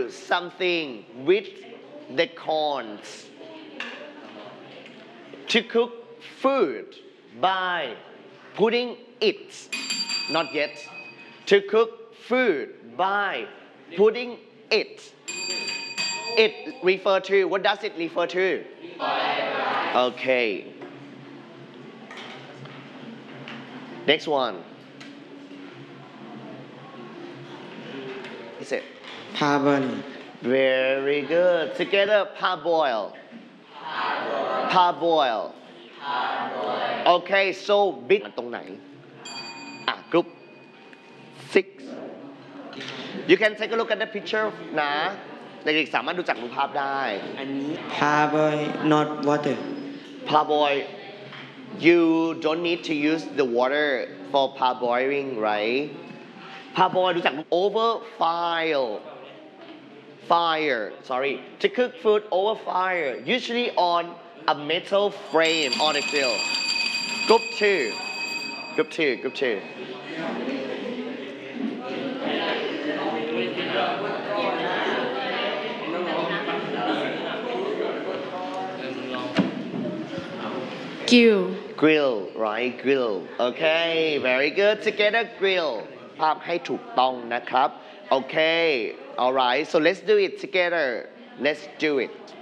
something with the corns to cook food by putting it not yet to cook food by putting it refer to what does it refer to okay next one is it parboil very good together parboil parboil okay so big ตรงไหนgroup 6 you can take a look at the picture นะเด็กๆสามารถดูจากรูปภาพได้อันนี้ parboil not water parboil you don't need to use the water for parboiling right parboil ดูจาก over fire sorry to cook food over fire usually on a metal frame on a grill group 2 grill right grill okay very good together grill ภาพให้ถูกต้องนะครับ okay alright so let's do it together let's do it